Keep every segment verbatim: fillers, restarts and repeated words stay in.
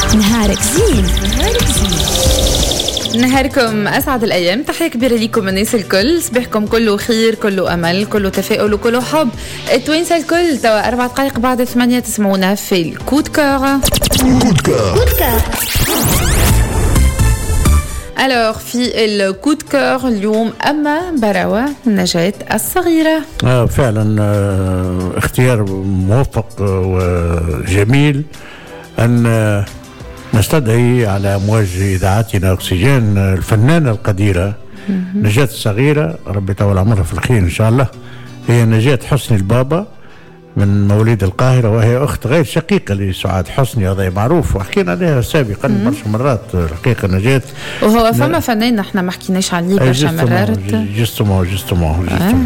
نهارك زين. نهارك زين. نهاركم أسعد الأيام. تحية كبيرة ليكم الناس الكل. صباحكم كله خير، كله أمل، كله تفاؤل وكله حب. التوينسة الكل توا أربع دقائق بعد ثمانية تسمعونا في الكود كار. كود كار. ألوغ في الكود كار اليوم أما براوة نجاة الصغيرة. آه فعلا آه اختيار موفق وجميل أن آه نستدعي على أمواج إذاعتنا أكسجين الفنانة القديرة نجاة الصغيرة، ربي يطول عمرها في الخير إن شاء الله. هي نجاة حسني البابا من مواليد القاهرة، وهي أخت غير شقيقة لسعاد حسني، هذا معروف وحكينا عليها سابقا برشا مرات. الحقيقة نجاة وهو فما ن... فنان نحن ما حكيناش عليه برشا مرات. جستمو جستمو جستمو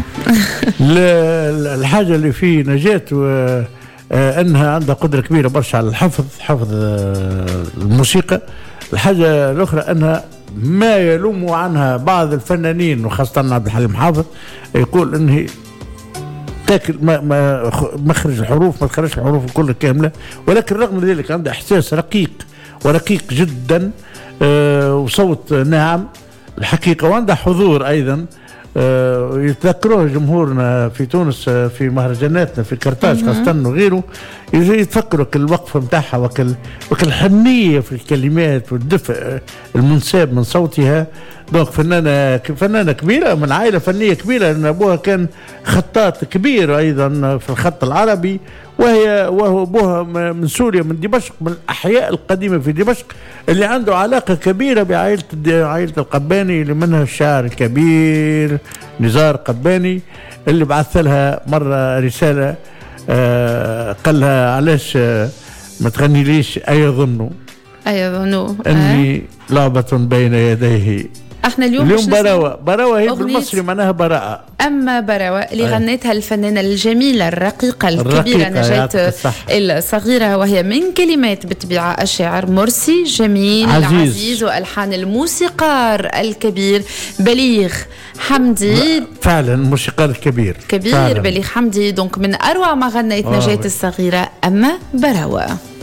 الحاجة اللي في نجاة و... آه أنها عندها قدرة كبيرة برشا على الحفظ، حفظ آه الموسيقى. الحاجة الأخرى أنها ما يلوم عنها بعض الفنانين وخاصة عبد الحليم حافظ، يقول أنه تاكل ما ما مخرج الحروف ما تخرجش الحروف الكل كاملة، ولكن رغم ذلك عنده إحساس رقيق ورقيق جدا آه وصوت ناعم الحقيقة، وعنده حضور أيضا. آه يتذكروه جمهورنا في تونس آه في مهرجاناتنا في كرتاج خاصة وغيره، يتفكروا كل الوقفة متاعها وكل وكل حنية في الكلمات والدفء المنساب من صوتها. دونك فنانة فنانة كبيرة من عائلة فنية كبيرة، لأن أبوها كان خطاط كبير أيضا في الخط العربي، وهي وهو أبوها من سوريا من دمشق، من الأحياء القديمة في دمشق اللي عنده علاقة كبيرة بعائلة عائلة القباني، اللي منها الشاعر الكبير نزار قباني اللي بعث لها مرة رسالة آه قال لها علاش آه ما تغني ليش أيظنوا أيظنوا أني آه. لعبة بين يديه. احنا اليوم اليوم براوة براوة هي بالمصري معناها براءة. أما براوة اللي أيه. غنتها الفنانة الجميلة الرقيقة الكبيرة الرقيقة نجاة الصغيرة، وهي من كلمات بالطبيعة الشاعر مرسي جميل عزيز, عزيز وألحان الموسيقار الكبير بليغ حمدي. فعلا الموسيقار الكبير كبير فعلا. بليغ حمدي. دونك من أروع ما غنيت نجاة الصغيرة أما براوة.